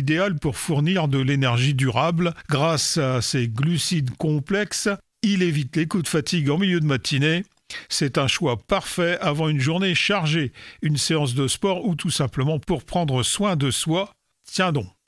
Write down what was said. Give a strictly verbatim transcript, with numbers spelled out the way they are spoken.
idéal pour fournir de l'énergie durable. Grâce à ses glucides complexes, il évite les coups de fatigue en milieu de matinée. C'est un choix parfait avant une journée chargée, une séance de sport ou tout simplement pour prendre soin de soi. Tiens donc.